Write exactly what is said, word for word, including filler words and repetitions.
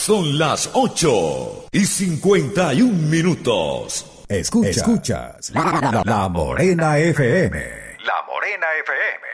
Son las ocho y cincuenta y un minutos. Escucha, escuchas la, la, la Morena F M. La Morena F M.